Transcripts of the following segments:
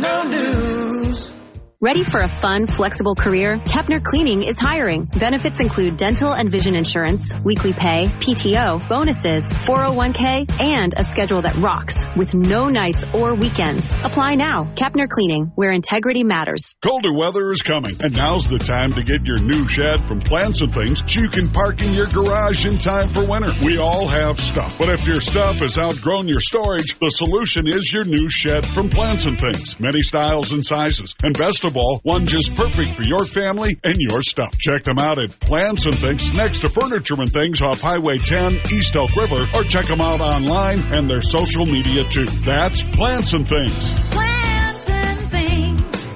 no news. Ready for a fun, flexible career? Kepner Cleaning is hiring. Benefits include dental and vision insurance, weekly pay, PTO, bonuses, 401k, and a schedule that rocks with no nights or weekends. Apply now. Kepner Cleaning, where integrity matters. Colder weather is coming, and now's the time to get your new shed from Plants and Things so you can park in your garage in time for winter. We all have stuff, but if your stuff has outgrown your storage, the solution is your new shed from Plants and Things. Many styles and sizes, and best of all, one just perfect for your family and your stuff. Check them out at Plants and Things next to Furniture and Things off Highway 10, East Elk River, or check them out online and their social media too. That's Plants and Things. Plants and Things.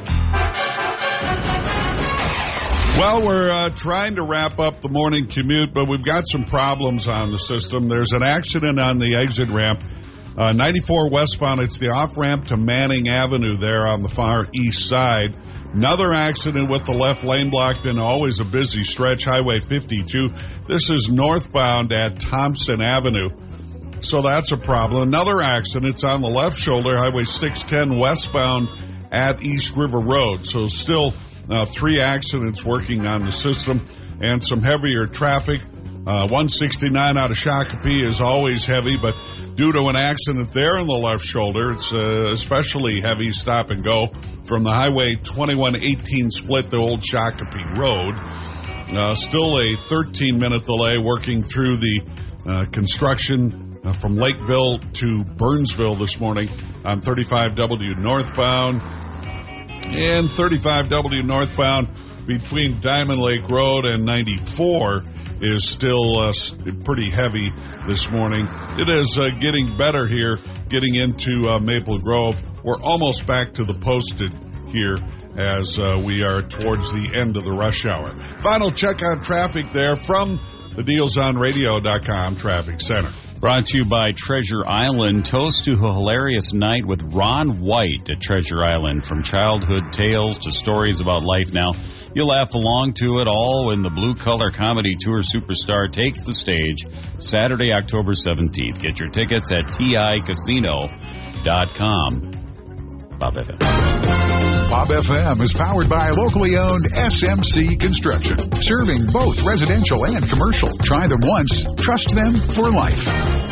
Well, we're trying to wrap up the morning commute, but we've got some problems on the system. There's an accident on the exit ramp. 94 westbound, it's the off-ramp to Manning Avenue there on the far east side. Another accident with the left lane blocked in, always a busy stretch, Highway 52. This is northbound at Thompson Avenue. So that's a problem. Another accident, it's on the left shoulder, Highway 610 westbound at East River Road. So still 3 accidents working on the system and some heavier traffic. 169 out of Shakopee is always heavy, but due to an accident there in the left shoulder, it's especially heavy stop and go from the Highway 2118 split to Old Shakopee Road. Still a 13-minute delay working through the construction from Lakeville to Burnsville this morning on 35W northbound. And 35W northbound between Diamond Lake Road and 94 is still pretty heavy this morning. It is getting better here, getting into Maple Grove. We're almost back to the posted here as we are towards the end of the rush hour. Final check on traffic there from the DealsOnRadio.com Traffic Center. Brought to you by Treasure Island. Toast to a hilarious night with Ron White at Treasure Island. From childhood tales to stories about life now, you'll laugh along to it all when the Blue Collar Comedy Tour superstar takes the stage Saturday, October 17th. Get your tickets at TICasino.com. Bob FM. Bob FM is powered by locally owned SMC Construction, serving both residential and commercial. Try them once, trust them for life.